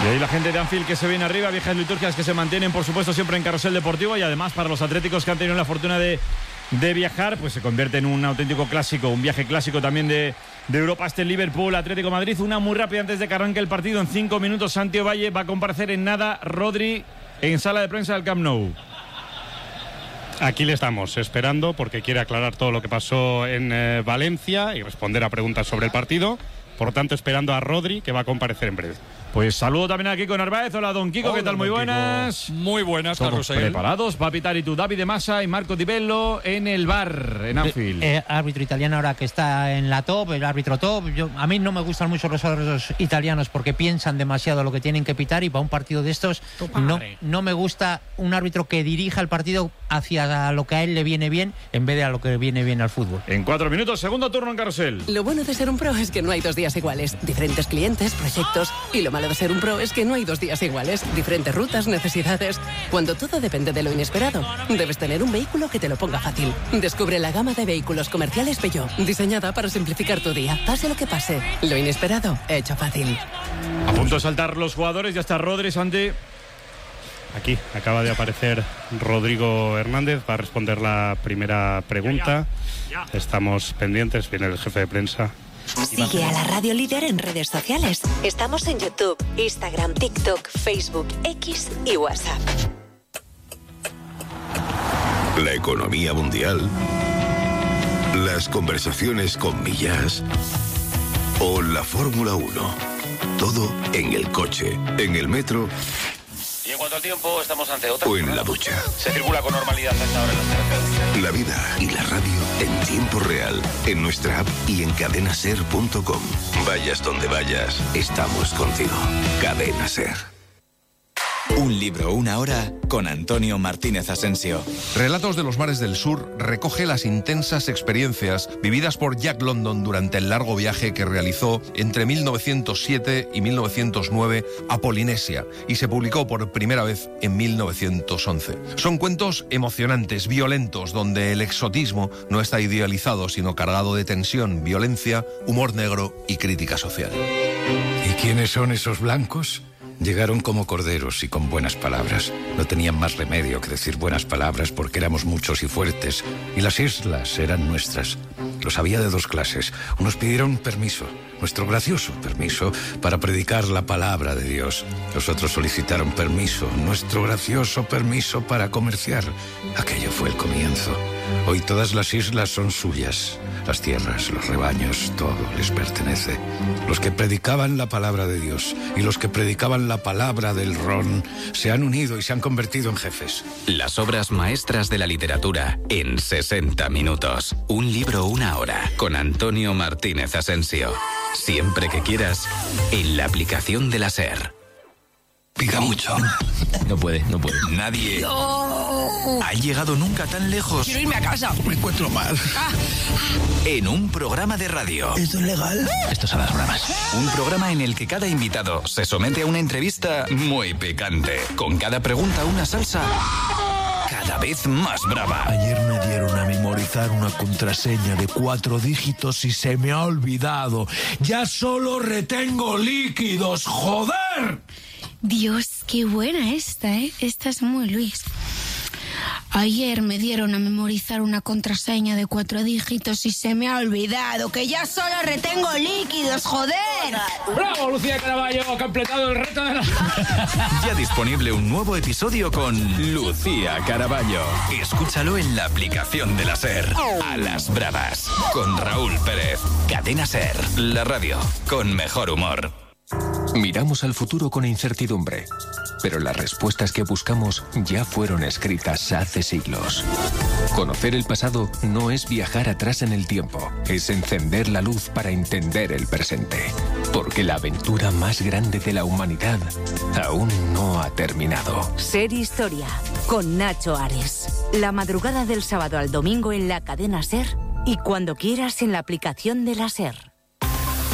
Y ahí la gente de Anfield que se viene arriba, viejas liturgias que se mantienen, por supuesto, siempre en Carrusel Deportivo, y además para los atléticos que han tenido la fortuna de viajar, pues se convierte en un auténtico clásico, un viaje clásico también de Europa, este Liverpool Atlético Madrid. Una muy rápida antes de que arranque el partido. En 5 minutos Santi Ovalle va a comparecer en nada. Rodri en sala de prensa del Camp Nou. Aquí le estamos esperando porque quiere aclarar todo lo que pasó en Valencia y responder a preguntas sobre el partido. Por lo tanto, esperando a Rodri, que va a comparecer en breve. Pues saludo también a Kiko Narváez. Hola, don Kiko, ¿qué tal? Muy buenas. Muy buenas, Todos Carlos. preparados para pitar y tú, David de Masa y Marco Di Bello en el bar, en Anfield. Árbitro italiano ahora que está en la top, el árbitro top. A mí no me gustan mucho los árbitros italianos porque piensan demasiado lo que tienen que pitar, y para un partido de estos no me gusta un árbitro que dirija el partido hacia lo que a él le viene bien en vez de a lo que viene bien al fútbol. En 4 minutos, segundo turno en Carrusel. Lo bueno de ser un pro es que no hay 2 días iguales. Diferentes clientes, proyectos. Y lo malo de ser un pro es que no hay 2 días iguales. Diferentes rutas, necesidades. Cuando todo depende de lo inesperado, debes tener un vehículo que te lo ponga fácil. Descubre la gama de vehículos comerciales Peugeot, diseñada para simplificar tu día. Pase lo que pase, lo inesperado, hecho fácil. A punto de saltar los jugadores, ya está Rodri, Santi. Aquí acaba de aparecer Rodrigo Hernández, va a responder la primera pregunta. Estamos pendientes, viene el jefe de prensa. Sigue a la Radio Líder en redes sociales. Estamos en YouTube, Instagram, TikTok, Facebook, X y WhatsApp. La economía mundial, las conversaciones con Millás o la Fórmula 1. Todo en el coche, en el metro. Y en cuanto al tiempo, estamos ante otra. O en la ducha. Se circula con normalidad hasta ahora en las carreteras. La vida y la radio en tiempo real, en nuestra app y en cadenaser.com. Vayas donde vayas, estamos contigo. Cadena Ser. Un libro, una hora, con Antonio Martínez Asensio. Relatos de los mares del sur recoge las intensas experiencias vividas por Jack London durante el largo viaje que realizó entre 1907 y 1909 a Polinesia y se publicó por primera vez en 1911. Son cuentos emocionantes, violentos, donde el exotismo no está idealizado, sino cargado de tensión, violencia, humor negro y crítica social. ¿Y quiénes son esos blancos? Llegaron como corderos y con buenas palabras. No tenían más remedio que decir buenas palabras porque éramos muchos y fuertes. Y las islas eran nuestras. Los había de 2 clases. Unos pidieron permiso, nuestro gracioso permiso, para predicar la palabra de Dios. Los otros solicitaron permiso, nuestro gracioso permiso para comerciar. Aquello fue el comienzo. Hoy todas las islas son suyas. Las tierras, los rebaños, todo les pertenece. Los que predicaban la palabra de Dios y los que predicaban la palabra del ron se han unido y se han convertido en jefes. Las obras maestras de la literatura en 60 minutos. Un libro, una hora, con Antonio Martínez Asensio. Siempre que quieras, en la aplicación de la SER. Pica mucho. No puede. Nadie ha llegado nunca tan lejos. Quiero irme a casa. Me encuentro mal. En un programa de radio. ¿Esto es legal? Esto son las bromas. Un programa en el que cada invitado se somete a una entrevista muy picante. Con cada pregunta una salsa cada vez más brava. Ayer me dieron a memorizar una contraseña de 4 dígitos y se me ha olvidado. Ya solo retengo líquidos, ¡joder! Dios, qué buena esta, ¿eh? Esta es muy Luis. Ayer me dieron a memorizar una contraseña de 4 dígitos y se me ha olvidado que ya solo retengo líquidos, joder. ¡Bravo, Lucía Caraballo! Ha completado el reto de la... Ya disponible un nuevo episodio con Lucía Caraballo. Escúchalo en la aplicación de la SER. A las bravas. Con Raúl Pérez. Cadena SER. La radio con mejor humor. Miramos al futuro con incertidumbre, pero las respuestas que buscamos ya fueron escritas hace siglos. Conocer el pasado no es viajar atrás en el tiempo, es encender la luz para entender el presente. Porque la aventura más grande de la humanidad aún no ha terminado. Ser Historia, con Nacho Ares. La madrugada del sábado al domingo en la cadena SER y cuando quieras en la aplicación de la SER.